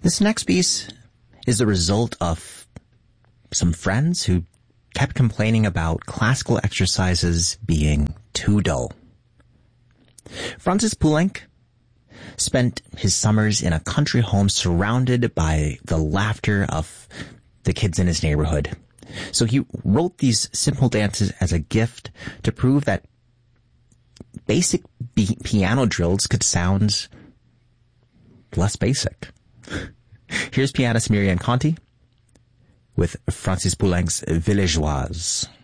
This next piece is the result of some friends who kept complaining about classical exercises being too dull. Francis Poulenc spent his summers in a country home surrounded by the laughter of the kids in his neighborhood. So he wrote these simple dances as a gift to prove that basic piano drills could sound less basic. Here's pianist Myriam Conti with Francis Poulenc's Villageoise.